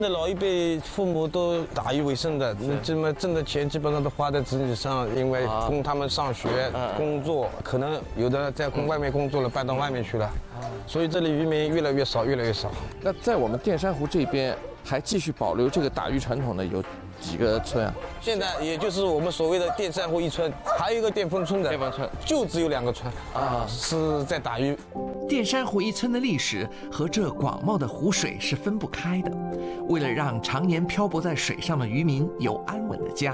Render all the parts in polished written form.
那老一辈父母都打鱼为生的，这么挣的钱基本上都花在子女上，因为供他们上学、工作，可能有的在外面工作了，搬到外面去了，所以这里渔民越来越少，越来越少。 那在我们淀山湖这边还继续保留这个打鱼传统的有几个村啊？ 现在也就是我们所谓的淀山湖一村，还有一个淀丰村的， 淀丰村就只有2个村啊，是在打鱼。 淀山湖一村的历史和这广袤的湖水是分不开的。为了让常年漂泊在水上的渔民有安稳的家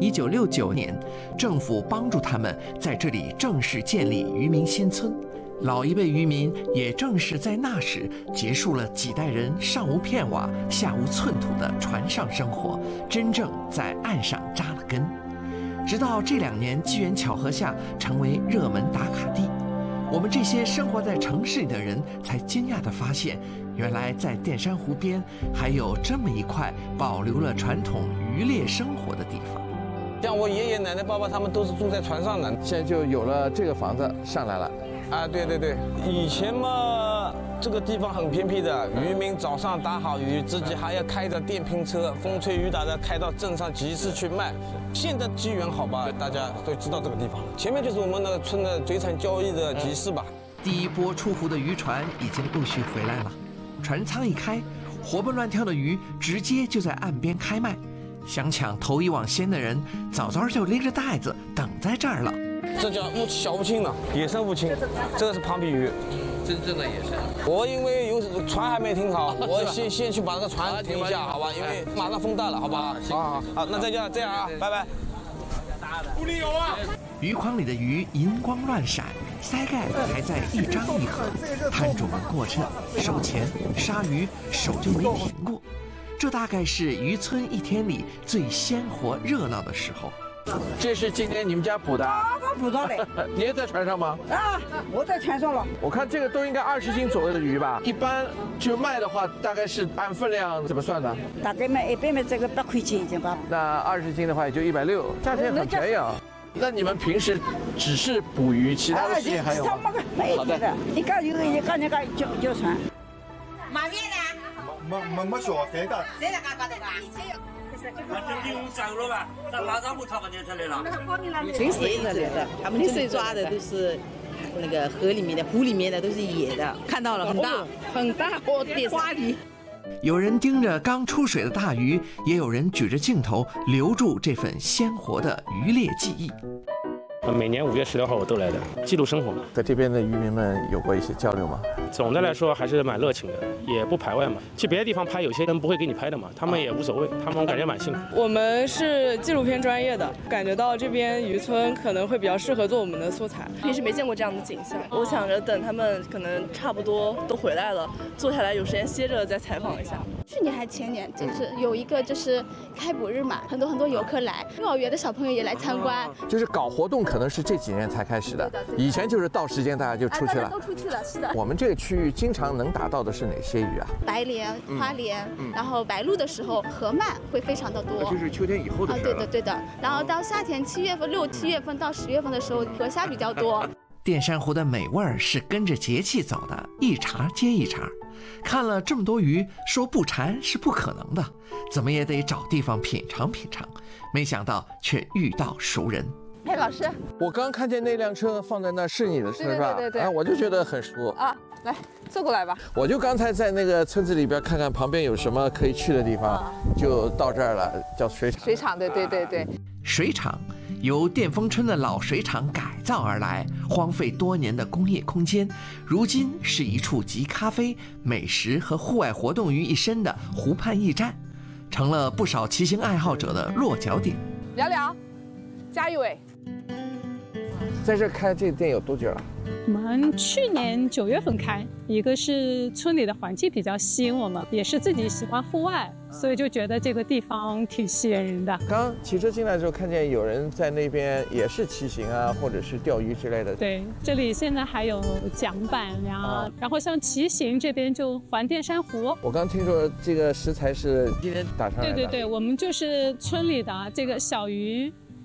，1969年，政府帮助他们在这里正式建立渔民新村。老一辈渔民也正是在那时结束了几代人上无片瓦、下无寸土的船上生活，真正在岸上扎了根。直到这2年机缘巧合下成为热门打卡地，我们这些生活在城市里的人才惊讶地发现，原来在淀山湖边还有这么一块保留了传统渔猎生活的地方。 像我爷爷奶奶、爸爸他们都是住在船上的， 现在就有了这个房子上来了。 啊，对对对，以前嘛，这个地方很偏僻的，渔民早上打好鱼，自己还要开着电瓶车，风吹雨打的开到镇上集市去卖。现在机缘好吧，大家都知道这个地方，前面就是我们那个村的水产交易的集市吧。 第一波出湖的渔船已经陆续回来了，船舱一开，活蹦乱跳的鱼直接就在岸边开卖。想抢头一网先的人，早早就拎着袋子等在这儿了。 这叫小乌青呢，野生乌青，这个是庞皮鱼， 真正的野生。 我因为有船还没停好，我先去把那个船停一下，好吧？因为马上风大了，好不好？好，那再见，这样啊，拜拜。湖里有啊！ 鱼筐里的鱼银光乱闪，鳃盖还在一张一合，摊主们过秤、收钱、杀鱼，手就没停过。这大概是渔村一天里最鲜活热闹的时候。 这是今天你们家捕的？ 我捕到的。 你也在船上吗？ 啊，我在船上了。 我看这个都应该20斤左右的鱼吧？一般就卖的话，大概是按分量怎么算的？ 大概卖100卖这个8块钱一斤吧。 那20斤的话也就160，价钱很便宜啊。那你们平时只是捕鱼，其他的事情还有吗？ 好的。你看有一个那个叫船。 马面呢？ 没说谁的？ 谁在干的吧？ 那这5上了吧？那马上不差不多出来了。 全是野的，他们这抓的都是那个河里面的、湖里面的，都是野的。看到了，很大，很大，花鱼。 有人盯着刚出水的大鱼，也有人举着镜头留住这份鲜活的渔猎记忆。 每年5月16号我都来的，记录生活嘛。 和这边的渔民们有过一些交流吗？ 总的来说还是蛮热情的，也不排外嘛。去别的地方拍，有些人不会给你拍的嘛，他们也无所谓，他们感觉蛮幸福。 我们是纪录片专业的，感觉到这边渔村可能会比较适合做我们的素材。平时没见过这样的景象，我想着等他们可能差不多都回来了，坐下来有时间歇着再采访一下。 去年还前年，就是有一个就是开捕日嘛，很多游客来，幼儿园的小朋友也来参观。 就是搞活动可能是这几年才开始的，以前就是到时间大家就出去了。 都出去了，是的。 我们这个区域经常能打到的是哪些鱼啊？ 白鲢、花鲢，然后白鹭的时候，河鳗会非常的多。 就是秋天以后的事了。 对的。然后到夏天7月份、6、7月份到10月份的时候，河虾比较多。 淀山湖的美味儿是跟着节气走的，一茬接一茬。看了这么多鱼，说不馋是不可能的，怎么也得找地方品尝品尝。没想到却遇到熟人。 哎，老师， 我刚看见那辆车放在那是你的车是吧？ 对。 我就觉得很熟啊，来坐过来吧。 我就刚才在那个村子里边看看旁边有什么可以去的地方，就到这儿了，叫水厂。 水厂，对。 水厂由淀丰村的老水厂改造而来，荒废多年的工业空间，如今是一处集咖啡、美食和户外活动于一身的湖畔驿站，成了不少骑行爱好者的落脚点。 聊，加一位。 在这开这个店有多久了？ 我们去年9月份开，一个是村里的环境比较吸引我们，也是自己喜欢户外，所以就觉得这个地方挺吸引人的。 刚骑车进来的时候，看见有人在那边也是骑行啊，或者是钓鱼之类的。 对，这里现在还有桨板呀，然后像骑行这边就环淀山湖。 我刚听说这个食材是今天打上来的。 对，我们就是村里的这个小鱼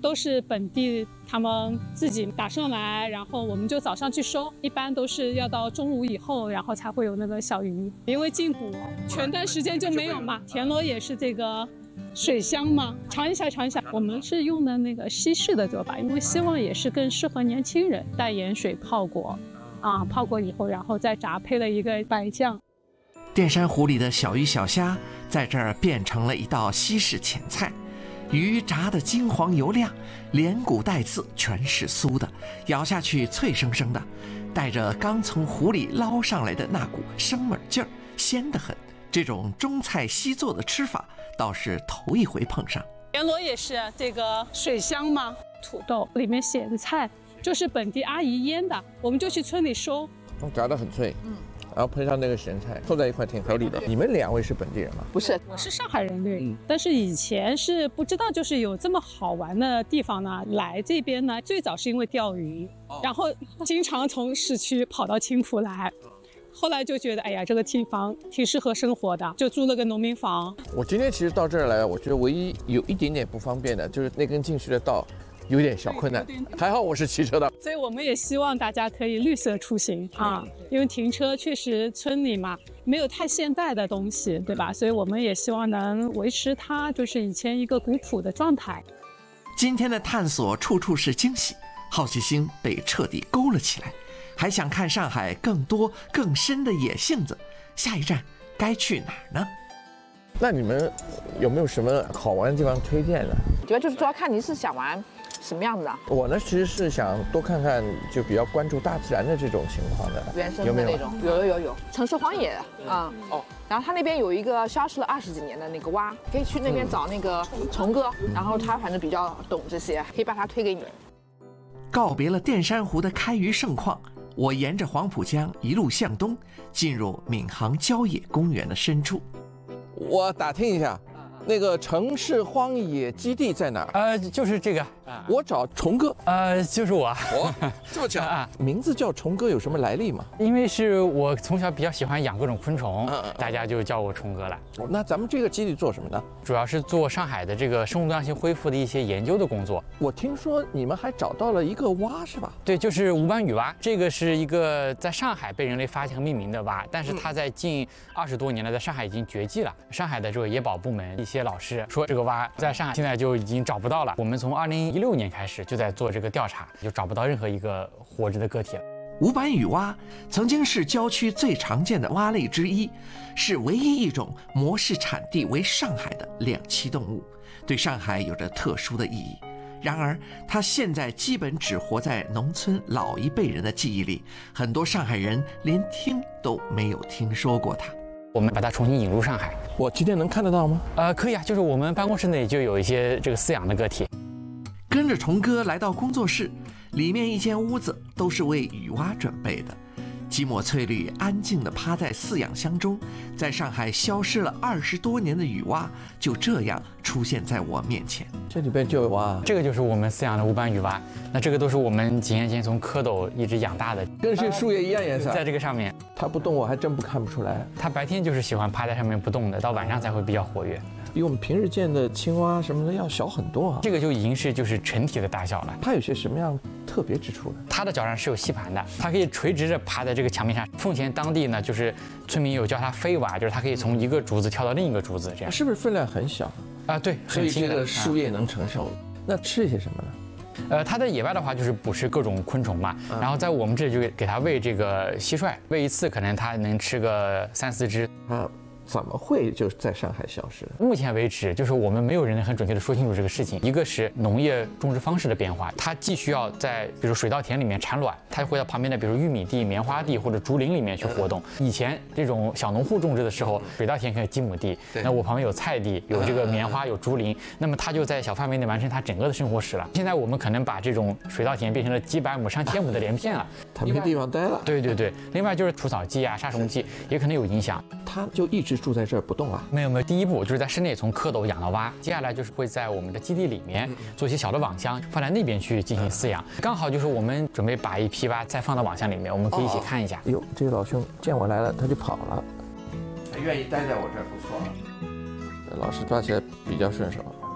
都是本地他们自己打上来，然后我们就早上去收，一般都是要到中午以后，然后才会有那个小鱼，因为进补全段时间就没有嘛。田螺也是这个水香嘛，尝一下尝一下。我们是用的那个西式的做法，因为希望也是更适合年轻人，淡盐水泡过，泡过以后，然后再炸，配了一个白酱。 淀山湖里的小鱼小虾在这儿变成了一道西式前菜，鱼炸得金黄油亮，连骨带刺全是酥的，咬下去脆生生的，带着刚从湖里捞上来的那股生猛劲儿，鲜得很。这种中菜西做的吃法倒是头一回碰上。 田螺也是这个水香嘛，土豆里面写的菜就是本地阿姨腌的，我们就去村里收， 炸得很脆，然后配上那个咸菜，凑在一块挺合理的。你们2位是本地人吗？ 不是， 我是上海人对，但是以前是不知道就是有这么好玩的地方呢。来这边呢，最早是因为钓鱼，然后经常从市区跑到青浦来。后来就觉得，哎呀，这个地方挺适合生活的，就租了个农民房。 我今天其实到这儿来，我觉得唯一有一点点不方便的，就是那根进去的道有点小困难。还好我是骑车的， 所以我们也希望大家可以绿色出行因为停车确实村里嘛没有太现代的东西，对吧？所以我们也希望能维持它就是以前一个古朴的状态。 今天的探索处处是惊喜，好奇心被彻底勾了起来。还想看上海更多更深的野性子，下一站该去哪儿呢？ 那你们有没有什么好玩的地方推荐呢？ 主要就是主要看你是想玩什么样子的。 我呢其实是想多看看，就比较关注大自然的这种情况的， 原生的那种。有城市荒野然后它那边有一个消失了20几年的那个蛙，可以去那边找那个虫哥，然后他反正比较懂这些，可以把它推给你。 告别了淀山湖的开渔盛况，我沿着黄浦江一路向东，进入闵行郊野公园的深处。 我打听一下，那个城市荒野基地在哪儿？ 就是这个。 我找虫哥。 就是我。 这么巧名字叫虫哥有什么来历吗？ 因为是我从小比较喜欢养各种昆虫，大家就叫我虫哥了。 那咱们这个基地做什么呢？ 主要是做上海的这个生物多样性恢复的一些研究的工作。 我听说你们还找到了一个蛙是吧？ 对，就是无斑羽蛙。这个是一个在上海被人类发现和命名的蛙，但是它在近20多年了，在上海已经绝迹了。上海的这个野保部门一些老师说，这个蛙在上海现在就已经找不到了。我们从2016年开始就在做这个调查，就找不到任何一个活着的个体了。 无斑羽蛙曾经是郊区最常见的蛙类之一，是唯一一种模式产地为上海的两栖动物，对上海有着特殊的意义。然而，它现在基本只活在农村老一辈人的记忆里，很多上海人连听都没有听说过它。 我们把它重新引入上海。 我今天能看得到吗？ 可以啊，就是我们办公室内就有一些这个饲养的个体。 跟着虫哥来到工作室，里面一间屋子都是为羽蛙准备的。几抹翠绿安静地趴在饲养箱中，在上海消失了20多年的羽蛙就这样出现在我面前。 这里边就有蛙， 这个就是我们饲养的无斑羽蛙。那这个都是我们几年前从蝌蚪一直养大的， 跟这树叶一样颜色。 在这个上面， 它不动我还真看不出来。 它白天就是喜欢趴在上面不动的，到晚上才会比较活跃。 比我们平时见的青蛙什么的要小很多啊。 这个就已经是就是成体的大小了。 它有些什么样特别之处呢？ 它的脚上是有吸盘的，它可以垂直着爬在这个墙面上。奉贤当地呢，就是村民有叫它飞蛙，就是它可以从一个竹子跳到另一个竹子，这样。 是不是分量很小啊？对， 所以这个树叶能承受。那吃些什么呢？ 它在野外的话就是捕食各种昆虫嘛，然后在我们这里就给它喂这个蟋蟀，喂一次可能它能吃个3、4只。 怎么会就在上海消失？ 目前为止，就是我们没有人能很准确的说清楚这个事情。一个是农业种植方式的变化，它既需要在比如水稻田里面产卵，它会到旁边的比如玉米地、棉花地或者竹林里面去活动。以前这种小农户种植的时候，水稻田可以几亩地，那我旁边有菜地，有这个棉花，有竹林，那么它就在小范围内完成它整个的生活史了。现在我们可能把这种水稻田变成了几百亩、上千亩的连片了， 它没地方待了。 对对对，另外就是除草剂啊、杀虫剂也可能有影响。 它就一直住在这儿不动啊？ 没有，第一步就是在室内从蝌蚪养到蛙，接下来就是会在我们的基地里面做一些小的网箱，放在那边去进行饲养。刚好就是我们准备把一批蛙再放到网箱里面，我们可以一起看一下。 哟，这个老兄见我来了，他就跑了。 他愿意待在我这儿不错。 老师抓起来比较顺手。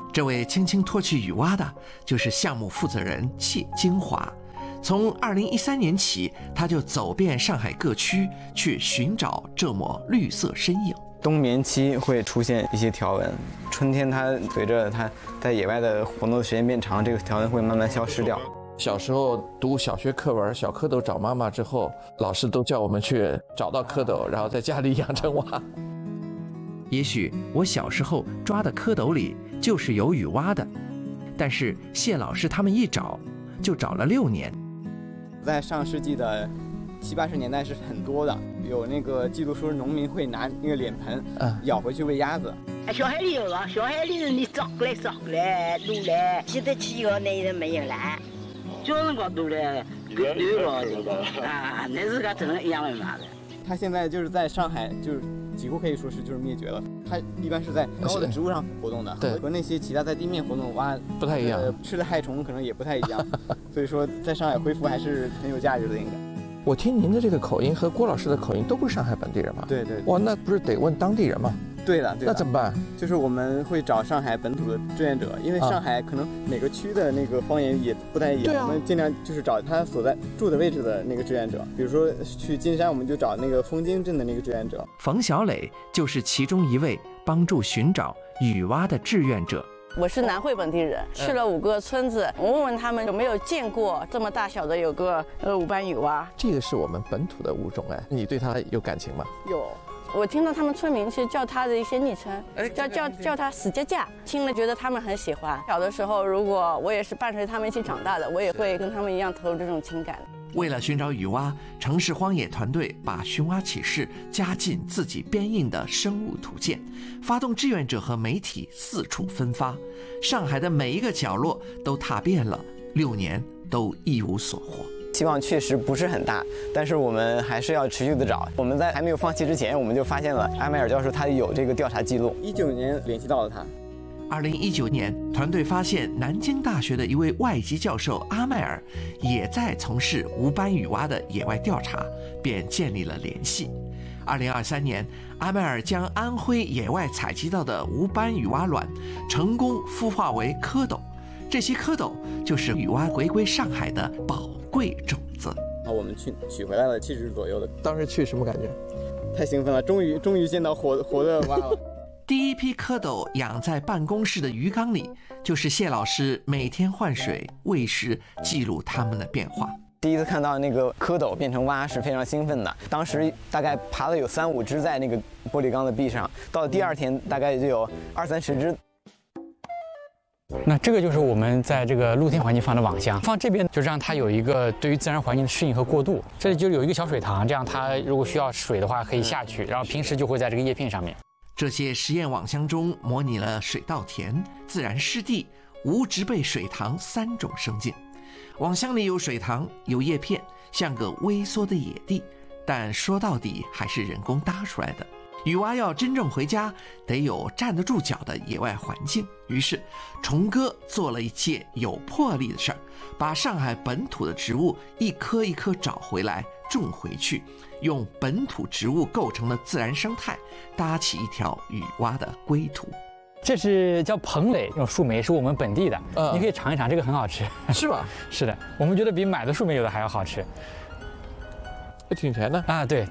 这位轻轻脱去雨蛙的，就是项目负责人谢金华。从2013年起，他就走遍上海各区，去寻找这抹绿色身影。 冬眠期会出现一些条纹，春天它随着它在野外的活动的时间变长，这个条纹会慢慢消失掉。 小时候读小学课文《小蝌蚪找妈妈》之后，老师都叫我们去找到蝌蚪，然后在家里养成蛙。 也许我小时候抓的蝌蚪里就是有雨蛙的，但是谢老师他们一找就找了6年。 在上世纪的70、80年代是很多的，有那个记录说农民会拿那个脸盆舀回去喂鸭子。 小海里有啊，小海里你找过来撸来，现在去个那人没有了，叫人家撸来，狗了这个啊，那是个真的一样的嘛的。 它现在就是在上海，就是几乎可以说是就是灭绝了。它一般是在高的植物上活动的，和那些其他在地面活动的蛙不太一样， 吃的害虫可能也不太一样。所以说，在上海恢复还是很有价值的，应该。 我听您的这个口音和郭老师的口音都不是上海本地人吗？ 对对。 哇，那不是得问当地人吗？ 对的， 那怎么办？ 就是我们会找上海本土的志愿者，因为上海可能每个区的那个方言也不太一样，我们尽量就是找他所在住的位置的那个志愿者。比如说去金山，我们就找那个枫泾镇的那个志愿者。 冯小磊就是其中一位帮助寻找雨蛙的志愿者。 我是南汇本地人，去了5个村子，我问问他们有没有见过这么大小的有个五斑雨蛙。 这个是我们本土的物种哎，你对它有感情吗？ 有。我听到他们村民是叫他的一些昵称，叫他死架架，听了觉得他们很喜欢。小的时候，如果我也是伴随他们一起长大的，我也会跟他们一样投入这种情感。 为了寻找雨蛙，城市荒野团队把寻蛙启事加进自己编印的生物图鉴，发动志愿者和媒体四处分发，上海的每一个角落都踏遍了，6年都一无所获。 希望确实不是很大，但是我们还是要持续的找。我们在还没有放弃之前，我们就发现了阿迈尔教授他有这个调查记录。19年联系到了他。 2019年，团队发现南京大学的一位外籍教授阿迈尔也在从事无斑雨蛙的野外调查，便建立了联系。2023年，阿迈尔将安徽野外采集到的无斑雨蛙卵成功孵化为蝌蚪，这些蝌蚪就是雨蛙回归上海的宝贵种子。 我们取回来了70只左右的。 当时去什么感觉？ 太兴奋了，终于见到活的蛙了。 第一批蝌蚪养在办公室的鱼缸里，就是谢老师每天换水、喂食，记录它们的变化。 第一次看到那个蝌蚪变成蛙是非常兴奋的，当时大概爬了有3、5只在那个玻璃缸的壁上，到了第2天大概就有20、30只。 那这个就是我们在这个露天环境放的网箱，放这边就让它有一个对于自然环境的适应和过渡。这里就有一个小水塘，这样它如果需要水的话可以下去，然后平时就会在这个叶片上面。 这些实验网箱中模拟了水稻田、自然湿地、无植被水塘3种生境。网箱里有水塘，有叶片，像个微缩的野地，但说到底还是人工搭出来的。雨蛙要真正回家，得有站得住脚的野外环境。于是，虫哥做了一件有魄力的事儿，把上海本土的植物一棵一棵找回来，种回去，用本土植物构成的自然生态，搭起一条雨蛙的归途。 这是叫蓬蕾，这种树莓是我们本地的，你可以尝一尝，这个很好吃。 是吧？ 是的，我们觉得比买的树莓有的还要好吃。 挺甜的啊，对。